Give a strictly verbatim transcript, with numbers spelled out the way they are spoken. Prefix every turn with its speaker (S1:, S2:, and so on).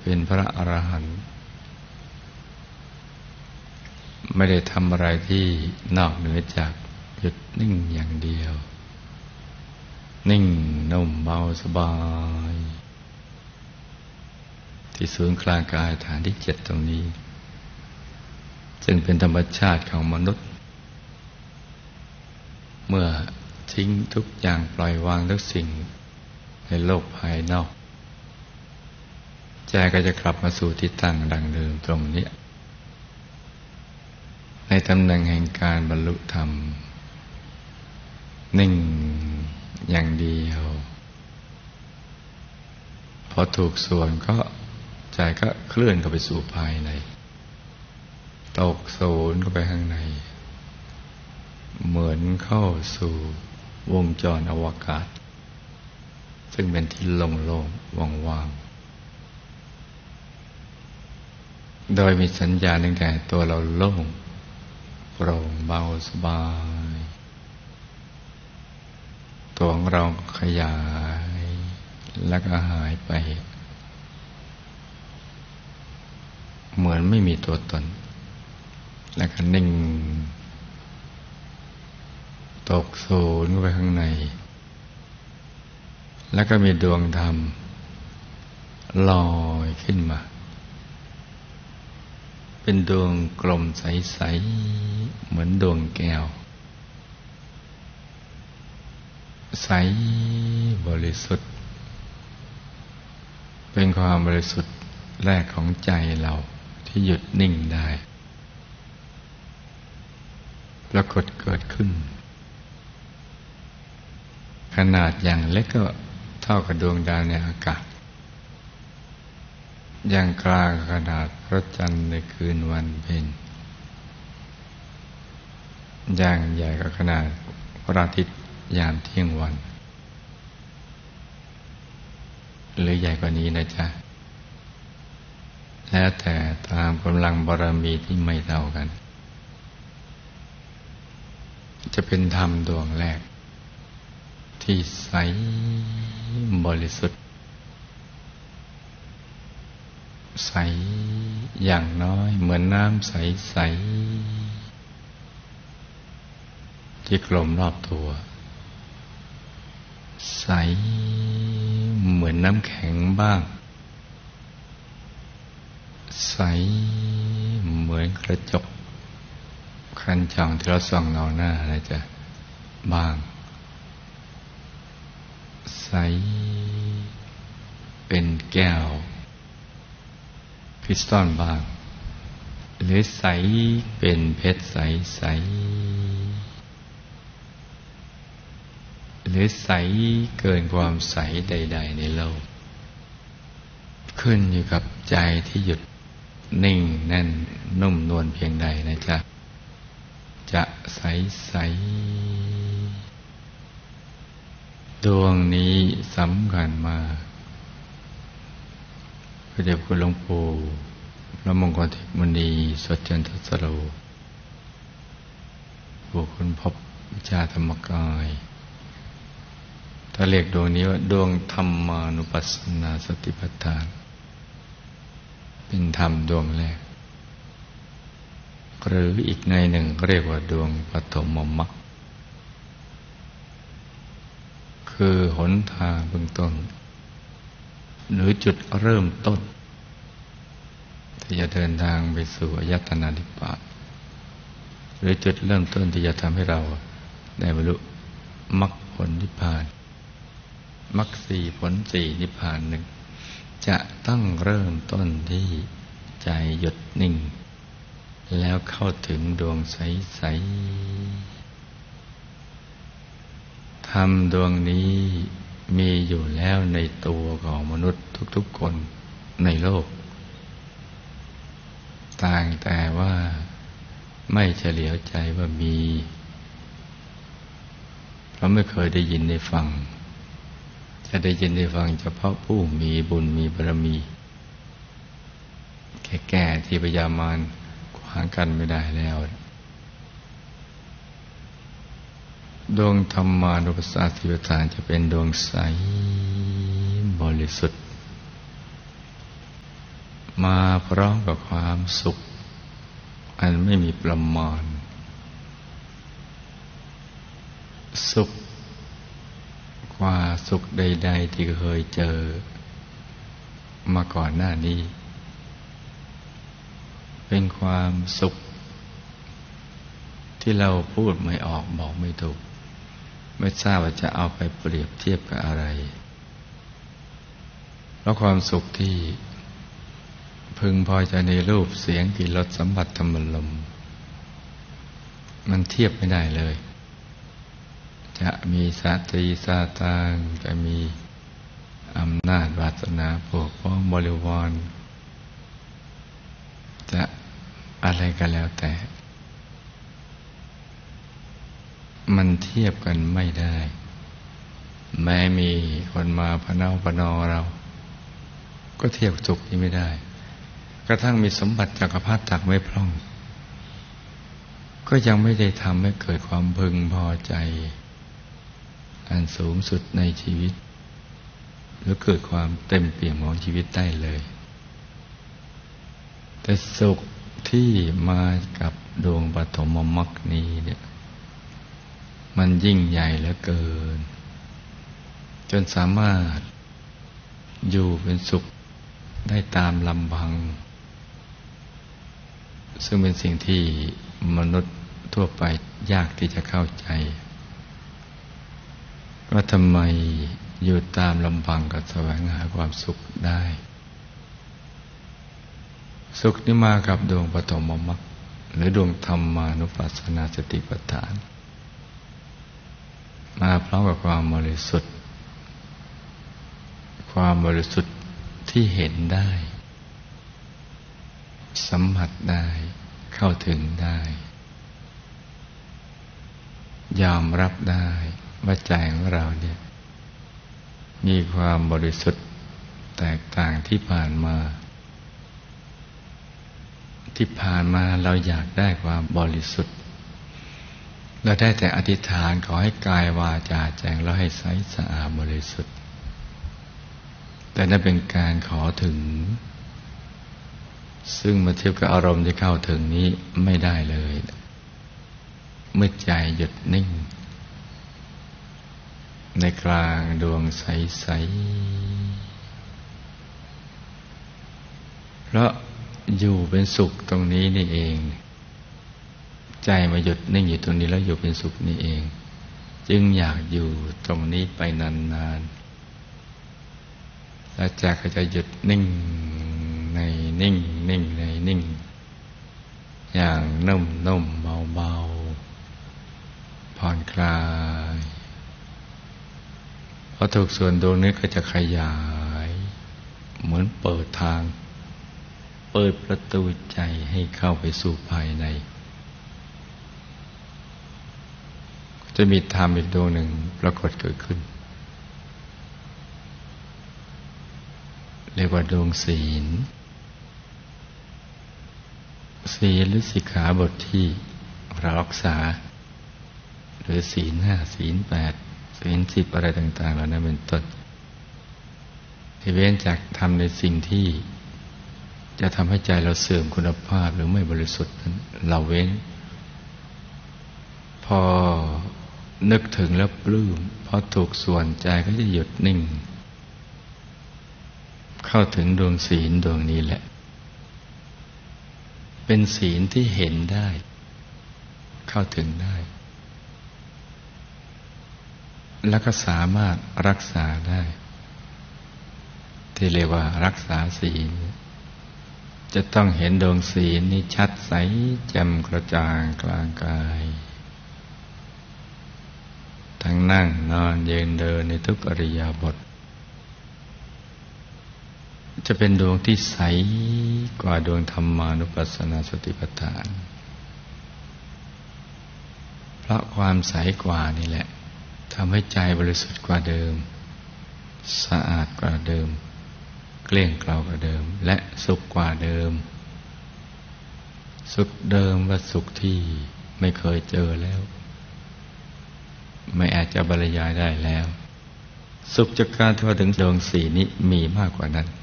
S1: เป็นพระอรหันต์ไม่ได้ทำอะไรที่นอกเหนือจากหยุดนิ่งอย่างเดียวนิ่งนุ่มเบาสบายที่ศูนย์กลางกายฐานที่เจ็ดตรงนี้ซึ่งเป็นธรรมชาติของมนุษย์เมื่อทิ้งทุกอย่างปล่อยวางทุกสิ่งในโลกภายนอกใจก็จะกลับมาสู่ที่ตั้งดังเดิมตรงนี้ในตำแหน่งแห่งการบรรลุธรรมนิ่งอย่างเดียวพอถูกส่วนก็ใจก็เคลื่อนเข้าไปสู่ภายในตกศูนย์เข้าไปข้างในเหมือนเข้าสู่วงจรอวกาศซึ่งเป็นที่โล่งๆว่างๆโดยมีสัญญาณตั้งแต่ตัวเราโล่งโปร่งเบาสบายตัวของเราขยายแล้วก็หายไปเหมือนไม่มีตัวตนแล้วก็นิ่งตกศูนย์เข้าไปข้างในแล้วก็มีดวงธรรมลอยขึ้นมาเป็นดวงกลมใสๆเหมือนดวงแก้วใสบริสุทธิ์เป็นความบริสุทธิ์แรกของใจเราที่หยุดนิ่งได้ปรากฏเกิดขึ้นขนาดอย่างเล็กก็เท่ากับดวงดาวในอากาศอย่างกลางขนาดพระจันทร์ในคืนวันเพ็ญอย่างใหญ่ก็ขนาดพระอาทิตย์ยามเที่ยงวันหรือใหญ่กว่านี้นะจ๊ะแล้วแต่ตามกำลังบารมีที่ไม่เท่ากันจะเป็นธรรมดวงแรกที่ใสบริสุทธิ์ใสอย่างน้อยเหมือนน้ำใสๆที่กลมรอบตัวใสเหมือนน้ำแข็งบ้างใสเหมือนกระจกคันช่องที่เราส่องเงาหน้าอะไรจะบ้างใสเป็นแก้วคริสตัลบ้างหรือใสเป็นเพชรใสๆหรือใสเกินความใสใดๆในโลกขึ้นอยู่กับใจที่หยุดนิ่งแน่นนุ่มนวลเพียงใดนะจ๊ะจะใสใสดวงนี้สำคัญมากพระเดชคุณหลวงปู่พระมงคลเทพมุนีสดจันทสโรผู้ค้นพบวิชาธรรมกายถ้าเรียกดวงนี้ว่าดวงธรรมานุปัสสนาสติปัฏฐานเป็นธรรมดวงแรกหรืออีกในหนึ่งเรียกว่าดวงปฐมมรรคคือหนทางเบื้องต้นหรือจุดเริ่มต้นที่จะเดินทางไปสู่อายตนะนิพพานหรือจุดเริ่มต้นที่จะทำให้เราได้บรรลุมรรคผลนิพพานมรรคสี่ผลสี่นิพพานหนึ่งจะต้องเริ่มต้นที่ใจหยุดนิ่งแล้วเข้าถึงดวงใสๆธรรมดวงนี้มีอยู่แล้วในตัวของมนุษย์ทุกๆคนในโลกต่างแต่ว่าไม่เฉลียวใจว่ามีเพราะไม่เคยได้ยินได้ฟังจะได้ยินได้ฟังเฉพาะผู้มีบุญมีบารมีแก่ๆที่พยามารขวางกันไม่ได้แล้วดวงธรรมานุปัสสนาสติปัฏฐานจะเป็นดวงใสบริสุทธิ์มาพร้อมกับความสุขอันไม่มีประมาณสุขกว่าสุขใดๆที่เคยเจอมาก่อนหน้านี้เป็นความสุขที่เราพูดไม่ออกบอกไม่ถูกไม่ทราบว่าจะเอาไปเปรียบเทียบกับอะไรแล้วความสุขที่พึงพอใจในรูปเสียงกลิ่นรสสัมผัสธรรมลมมันเทียบไม่ได้เลยจะมีสติสาตางจะมีอำนาจวาสนาปกป้องบริวารจะอะไรก็แล้วแต่มันเทียบกันไม่ได้แม้มีคนมาพะเนาพะนอเราก็เทียบสุขนี้ไม่ได้กระทั่งมีสมบัติจักรพรรดิตักไม่พร่องก็ยังไม่ได้ทำให้เกิดความพึงพอใจอันสูงสุดในชีวิตหรือเกิดความเต็มเปี่ยมของชีวิตได้เลยแต่สุขที่มากับดวงปฐมมรรคนี้เนี่ยมันยิ่งใหญ่เหลือเกินจนสามารถอยู่เป็นสุขได้ตามลำพังซึ่งเป็นสิ่งที่มนุษย์ทั่วไปยากที่จะเข้าใจว่าทำไมอยู่ตามลำพังก็แสวงหาความสุขได้สุขนี้มากับดวงปฐมมรรคหรือดวงธรรมานุปัสสนาสติปัฏฐานมาพร้อมกับความบริสุทธิ์ความบริสุทธิ์ที่เห็นได้สัมผัสได้เข้าถึงได้ยอมรับได้ว่าใจของเราเนี่ยมีความบริสุทธิ์แตกต่างที่ผ่านมาที่ผ่านมาเราอยากได้ความบริสุทธิ์เราได้แต่อธิษฐานขอให้กายวาจาแจ้งแล้วให้ใสสะอาดบริสุทธิ์แต่นั่นเป็นการขอถึงซึ่งมาเทียบกับอารมณ์ที่เข้าถึงนี้ไม่ได้เลยเมื่อใจหยุดนิ่งในกลางดวงใสๆเพราะอยู่เป็นสุขตรงนี้นี่เองใจมาหยุดนิ่งอยู่ตรงนี้แล้วอยู่เป็นสุขนี่เองจึงอยากอยู่ตรงนี้ไปนานๆแล้วใจก็จะหยุดนิ่งในนิ่งนิ่งในนิ่งอย่างนุ่มนุ่มเบาเบาผ่อนคลายพอถูกส่วนดวงนี้ก็จะขยายเหมือนเปิดทางเปิดประตูใจให้เข้าไปสู่ภายในจะมีธรรมอีกดวงหนึ่งปรากฏเกิดขึ้นเรียกว่าดวงศีลศีลหรือสิกขาบทที่เรารักษาหรือศีลห้าศีลแปดศีลสิบอะไรต่างๆเหล่านั้นเป็นต้นที่เว้นจากทำในสิ่งที่จะทำให้ใจเราเสื่อมคุณภาพหรือไม่บริสุทธิ์นั้นเราเว้นพอนึกถึงแล้วปลื้มพอถูกส่วนใจก็จะหยุดนิ่งเข้าถึงดวงศีลดวงนี้แหละเป็นศีลที่เห็นได้เข้าถึงได้แล้วก็สามารถรักษาได้ที่เรียกว่ารักษาศีลจะต้องเห็นดวงศีลนี้ชัดใสแจ่มกระจ่างกลางกายทั้งนั่งนอนยืนเดินในทุกอิริยาบถจะเป็นดวงที่ใสกว่าดวงธรรมานุปัสสนาสติปัฏฐานเพราะความใสกว่านี่แหละทำให้ใจบริสุทธิ์กว่าเดิมสะอาดกว่าเดิมเกลี้ยงเกลากว่าเดิมและสุขกว่าเดิมสุขเดิมว่าสุขที่ไม่เคยเจอแล้วไม่อาจจะบรรยายได้แล้วสุขจากการที่ว่าถึงดวงสีนี้มีมากกว่านั้น